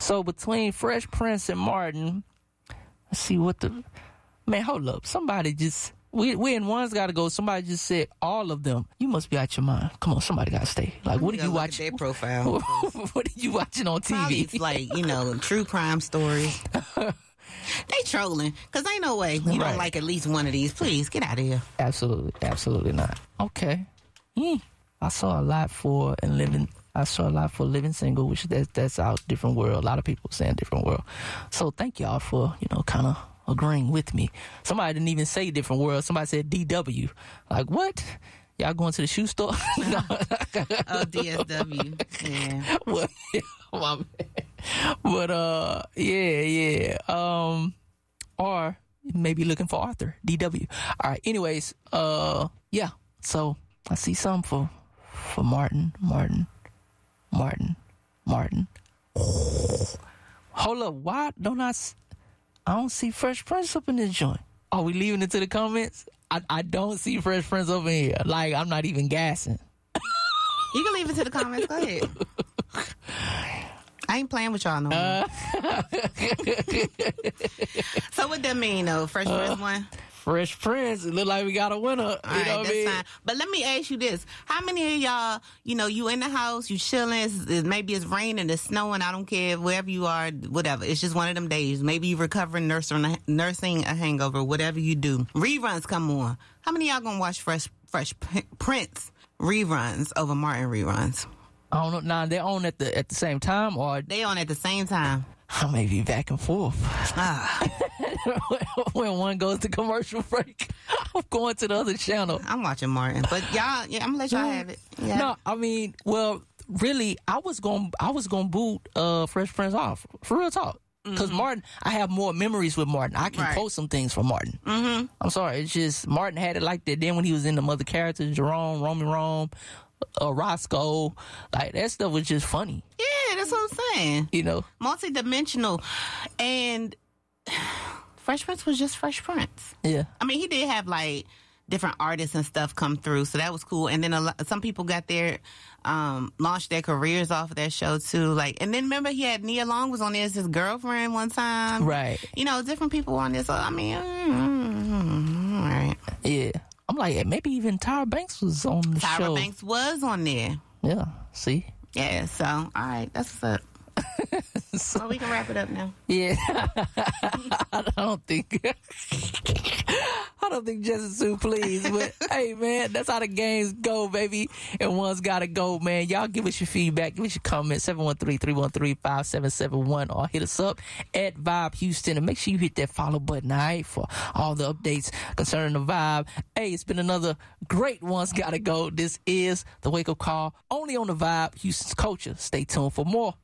So between Fresh Prince and Martin, let's see what the... Man, hold up. Somebody just... We in one's got to go. Somebody just said all of them. You must be out your mind. Come on, somebody got to stay. Like, what did you watch? Their profile. What are you watching on TV? Probably it's like, true crime stories. They trolling. Because ain't no way you don't like at least one of these. Please, get out of here. Absolutely not. Okay. I saw a lot for Living Single, which that's out different world. A lot of people saying different world. So thank y'all for, kind of agreeing with me. Somebody didn't even say different world. Somebody said DW. Like, what? Y'all going to the shoe store? No. Oh, DSW. Yeah. Well, my man. But, yeah. Or maybe looking for Arthur. DW. All right. Anyways, yeah. So I see some for Martin. Hold up. Why don't I don't see Fresh Prince up in this joint? Are we leaving it to the comments? I don't see Fresh Prince over here. Like, I'm not even gassing. You can leave it to the comments. Go ahead. I ain't playing with y'all no more. So what that mean, though? Fresh Prince won? Fresh Prince. It look like we got a winner. All right, that's fine. But let me ask you this. How many of y'all, you in the house, you chilling, maybe it's raining, it's snowing, I don't care, wherever you are, whatever. It's just one of them days. Maybe you recovering, nursing a hangover, whatever you do. Reruns come on. How many of y'all gonna watch Fresh Prince reruns over Martin reruns? I don't know. Now, they're on at the same time, or? They on at the same time. I may be back and forth. When one goes to commercial break, I'm going to the other channel. I'm watching Martin, but y'all, I'm gonna let y'all have it. Yeah. No, I mean, well, really, I was gonna boot Fresh Prince off, for real talk, because Martin, I have more memories with Martin. I can quote some things from Martin. I'm sorry, it's just Martin had it like that. Then when he was in the other characters, Jerome, Romy Rome, Roscoe, like that stuff was just funny. Yeah, that's what I'm saying. Multi-dimensional. And Fresh Prince was just Fresh Prince. Yeah. I mean, he did have like different artists and stuff come through, so that was cool. And then some people got their launched their careers off of that show too. Like, and then remember he had Nia Long was on there as his girlfriend one time. Right. Different people on this. So I mean, all right. Yeah. I'm like, maybe even Tyra Banks was on the show. Tyra Banks was on there. Yeah. See? Yeah. So, all right. That's what's up. So we can wrap it up now. Yeah. I don't think Jesse Sue please, but hey man, that's how the games go, baby. And one's gotta go, man. Y'all give us your feedback, give us your comments, 713-313-5771, or hit us up at Vibe Houston, and make sure you hit that follow button, alright, for all the updates concerning the Vibe. Hey, it's been another great One's Gotta Go. This is the Wake Up Call, only on the Vibe, Houston's culture. Stay tuned for more.